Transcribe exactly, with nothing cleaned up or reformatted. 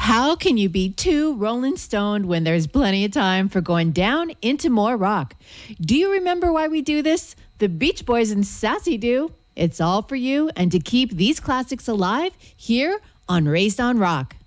How can you be too Rolling Stoned when there's plenty of time for going down into more rock? Do you remember why we do this? The Beach Boys and Sassy do. It's all for you and to keep these classics alive here on Raised on Rock.